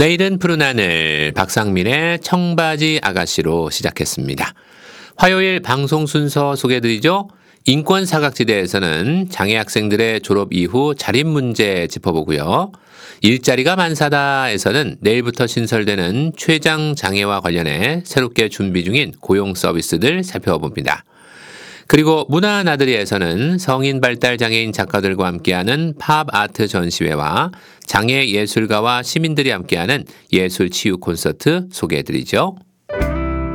내일은 푸른 하늘 박상민의 청바지 아가씨로 시작했습니다. 화요일 방송 순서 소개해드리죠. 인권 사각지대에서는 장애 학생들의 졸업 이후 자립 문제 짚어보고요. 일자리가 만사다에서는 내일부터 신설되는 췌장 장애와 관련해 새롭게 준비 중인 고용 서비스들 살펴봅니다. 그리고 문화 나들이에서는 성인 발달 장애인 작가들과 함께하는 팝 아트 전시회와 장애 예술가와 시민들이 함께하는 예술 치유 콘서트 소개해드리죠.